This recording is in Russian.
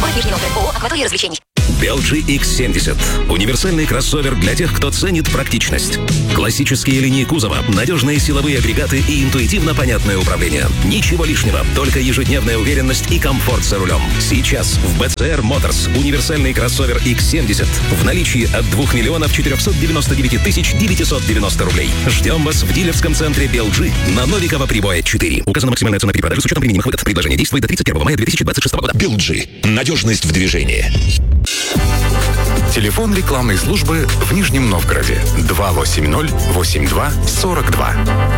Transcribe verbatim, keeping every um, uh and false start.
Город Нижний Новгород. ООО «Акватория развлечений». би эл джи икс семьдесят. Универсальный кроссовер для тех, кто ценит практичность. Классические линии кузова, надежные силовые агрегаты и интуитивно понятное управление. Ничего лишнего, только ежедневная уверенность и комфорт за рулем. Сейчас в би си эр Motors универсальный кроссовер икс семьдесят в наличии от двух миллионов четырехсот девяноста девяти тысяч девятисот девяносто рублей. Ждем вас в дилерском центре би эл джи на Новикова Прибоя четыре. Указана максимальная цена при продаже с учетом применимых выгод. Предложение действует до тридцать первого мая две тысячи двадцать шестого года. би эл джи. Надежность в движении. Телефон рекламной службы в Нижнем Новгороде два восемь ноль восемь два сорок два.